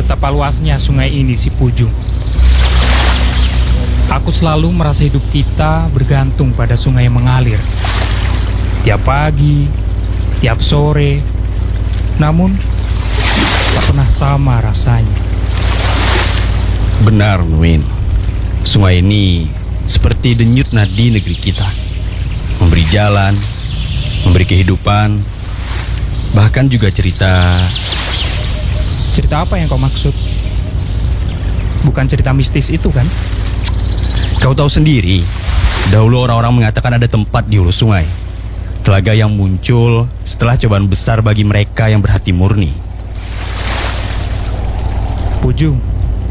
betapa luasnya sungai ini, si Pujung. Aku selalu merasa hidup kita bergantung pada sungai yang mengalir. Tiap pagi, tiap sore, namun tak pernah sama rasanya. Benar, Nuin. Sungai ini seperti denyut nadi negeri kita. Memberi jalan, memberi kehidupan, bahkan juga cerita. Cerita apa yang kau maksud? Bukan cerita mistis itu kan? Kau tahu sendiri, dahulu orang-orang mengatakan ada tempat di hulu sungai, telaga yang muncul setelah cobaan besar bagi mereka yang berhati murni. Pujung,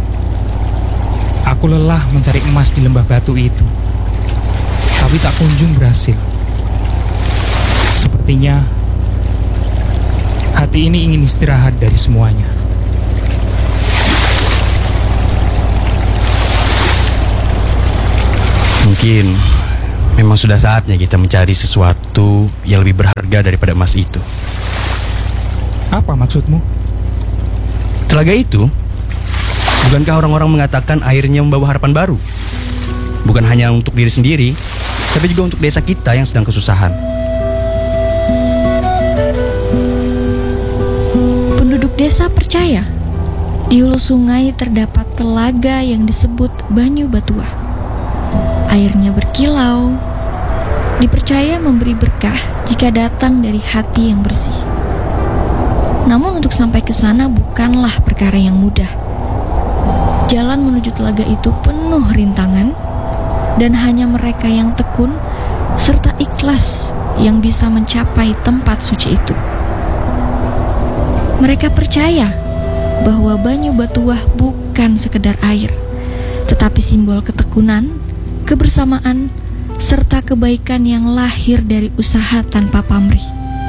aku lelah mencari emas di lembah batu itu, tapi tak kunjung berhasil. Sepertinya hati ini ingin istirahat dari semuanya. Mungkin memang sudah saatnya kita mencari sesuatu yang lebih berharga daripada emas itu. Apa maksudmu? Telaga itu, bukankah orang-orang mengatakan airnya membawa harapan baru? Bukan hanya untuk diri sendiri, tapi juga untuk desa kita yang sedang kesusahan. Penduduk desa percaya di hulu sungai terdapat telaga yang disebut Banyu Batuah. Airnya berkilau, dipercaya memberi berkah jika datang dari hati yang bersih. Namun untuk sampai ke sana bukanlah perkara yang mudah. Jalan menuju telaga itu penuh rintangan, dan hanya mereka yang tekun serta ikhlas yang bisa mencapai tempat suci itu. Mereka percaya bahwa Banyu Batuah bukan sekedar air, tetapi simbol ketekunan, kebersamaan, serta kebaikan yang lahir dari usaha tanpa pamrih.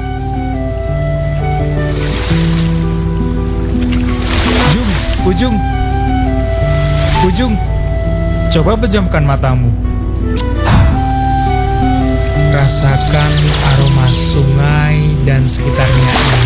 Pujung, coba pejamkan matamu. Rasakan aroma sungai dan sekitarnya ini.